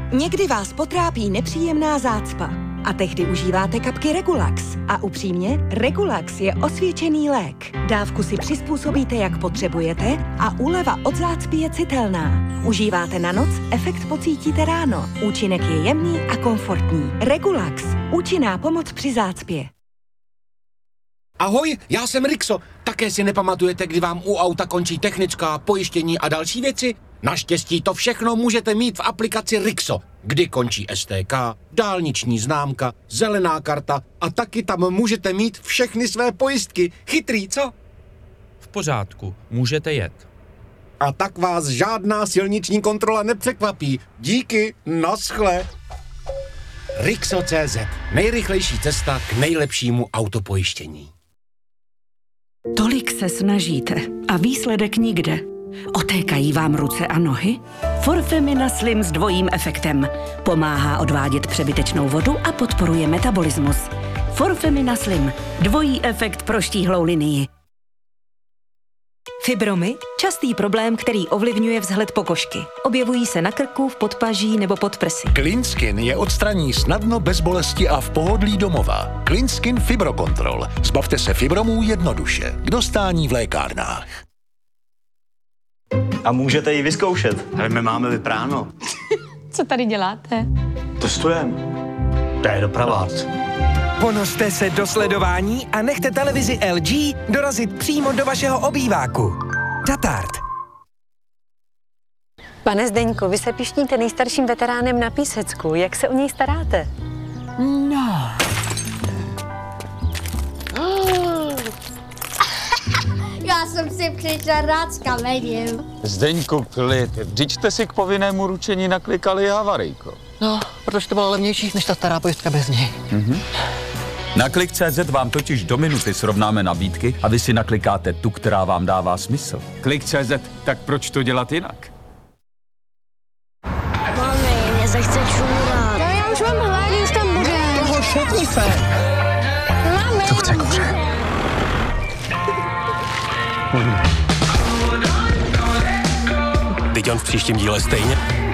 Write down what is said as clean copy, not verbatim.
Někdy vás potrápí nepříjemná zácpa a tehdy užíváte kapky Regulax. A upřímně, Regulax je osvědčený lék. Dávku si přizpůsobíte, jak potřebujete a úleva od zácpy je citelná. Užíváte na noc, efekt pocítíte ráno. Účinek je jemný a komfortní. Regulax. Účinná pomoc při zácpě. Ahoj, já jsem Rixo. Také si nepamatujete, kdy vám u auta končí technická, pojištění a další věci? Naštěstí to všechno můžete mít v aplikaci Rixo, kdy končí STK, dálniční známka, zelená karta a taky tam můžete mít všechny své pojistky. Chytrý, co? V pořádku, můžete jet. A tak vás žádná silniční kontrola nepřekvapí. Díky, naschle. Rixo.cz. Nejrychlejší cesta k nejlepšímu autopojištění. Tolik se snažíte a výsledek nikde. Otékají vám ruce a nohy? Forfemina Slim s dvojím efektem. Pomáhá odvádět přebytečnou vodu a podporuje metabolismus. Forfemina Slim. Dvojí efekt pro štíhlou linii. Fibromy? Častý problém, který ovlivňuje vzhled pokožky. Objevují se na krku, v podpaží nebo pod prsy. Cleanskin je odstraní snadno, bez bolesti a v pohodlí domova. Cleanskin Fibrocontrol. Zbavte se fibromů jednoduše. K dostání v lékárnách. A můžete ji vyzkoušet. Ale my máme vypráno. Co tady děláte? Testujeme. To je doprava. Ponořte se do sledování a nechte televizi LG dorazit přímo do vašeho obýváku. Tatart. Pane Zdeňku, vy se pišníte nejstarším veteránem na Písecku. Jak se o něj staráte? No. Já jsem si přišel rád s kamerou. Zdeňku, klid. Vždyť jste si k povinnému ručení naklikali havarijko. No, protože to bylo levnější než ta stará pojistka bez něj. Na Klik.cz vám totiž do minuty srovnáme nabídky a vy si naklikáte tu, která vám dává smysl. Klik.cz, tak proč to dělat jinak? Mami, mě se chce čůrat. No já už mám hlad, už tam bude. Toho šetni se. Mami. Co chce kuře? Teď on v příštím díle stejně.